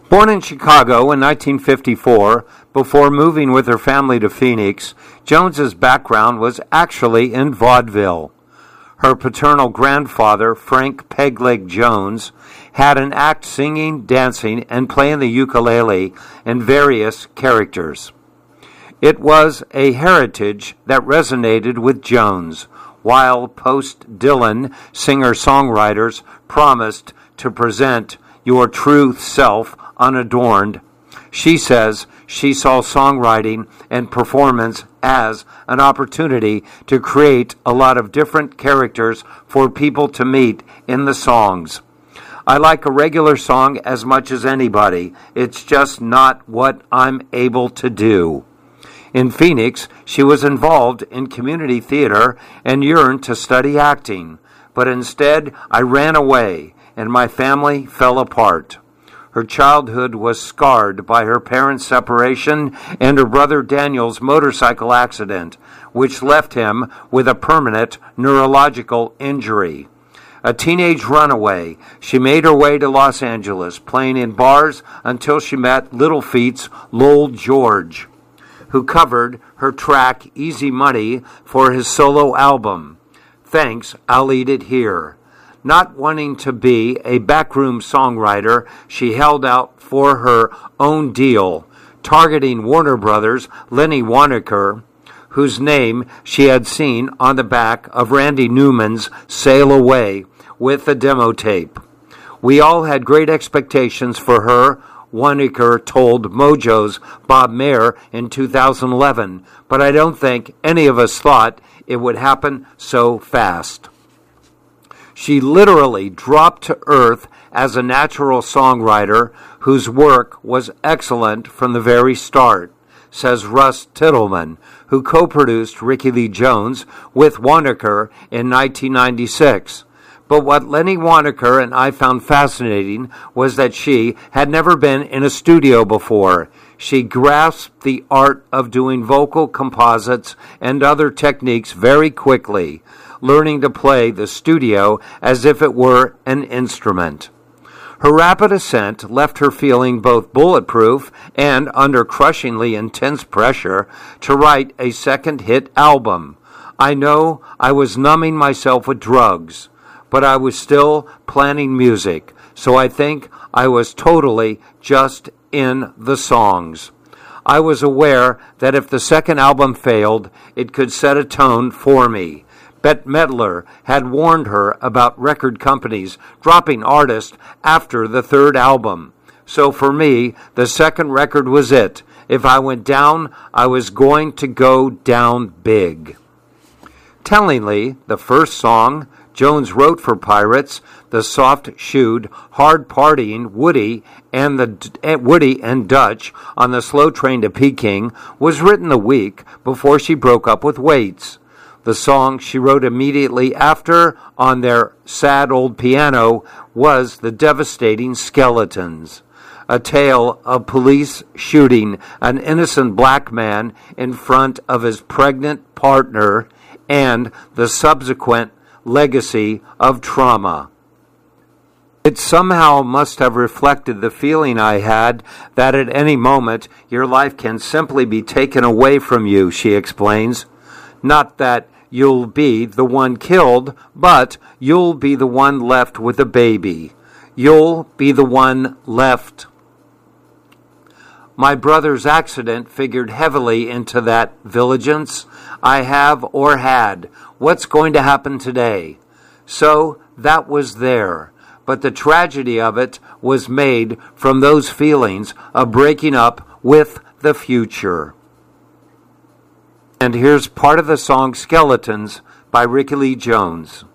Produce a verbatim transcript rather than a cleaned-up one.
Born in Chicago in nineteen fifty-four, before moving with her family to Phoenix, Jones's background was actually in vaudeville. Her paternal grandfather, Frank Pegleg Jones, had an act singing, dancing, and playing the ukulele in various characters. It was a heritage that resonated with Jones, while post-Dylan singer-songwriters promised to present your true self unadorned. She says she saw songwriting and performance as an opportunity to create a lot of different characters for people to meet in the songs. I like a regular song as much as anybody. It's just not what I'm able to do. In Phoenix, she was involved in community theater and yearned to study acting, but instead I ran away and my family fell apart. Her childhood was scarred by her parents' separation and her brother Daniel's motorcycle accident, which left him with a permanent neurological injury. A teenage runaway, she made her way to Los Angeles, playing in bars until she met Little Feat's Lowell George, who covered her track Easy Money for his solo album. Thanks, I'll Eat It Here. Not wanting to be a backroom songwriter, she held out for her own deal, targeting Warner Brothers' Lenny Waronker, whose name she had seen on the back of Randy Newman's Sail Away with the demo tape. We all had great expectations for her, Waronker told Mojo's Bob Mayer in two thousand eleven, but I don't think any of us thought it would happen so fast. She literally dropped to earth as a natural songwriter whose work was excellent from the very start, says Russ Titelman, who co-produced Rickie Lee Jones with Waronker in nineteen ninety-six. But what Lenny Waronker and I found fascinating was that she had never been in a studio before. She grasped the art of doing vocal composites and other techniques very quickly, learning to play the studio as if it were an instrument. Her rapid ascent left her feeling both bulletproof and under crushingly intense pressure to write a second hit album. I know I was numbing myself with drugs, but I was still planning music, so I think I was totally just in the songs. I was aware that if the second album failed, it could set a tone for me. Bette Midler had warned her about record companies dropping artists after the third album. So for me, the second record was it. If I went down, I was going to go down big. Tellingly, the first song Jones wrote for Pirates, the soft-shoed, hard-partying Woody and the Woody and Dutch on the slow train to Peking, was written the week before she broke up with Waits. The song she wrote immediately after on their sad old piano was the devastating Skeletons, a tale of police shooting an innocent black man in front of his pregnant partner and the subsequent legacy of trauma. It somehow must have reflected the feeling I had that at any moment your life can simply be taken away from you, she explains. Not that you'll be the one killed, but you'll be the one left with a baby. You'll be the one left. My brother's accident figured heavily into that vigilance I have or had. What's going to happen today? So that was there. But the tragedy of it was made from those feelings of breaking up with the future. And here's part of the song Skeletons by Rickie Lee Jones.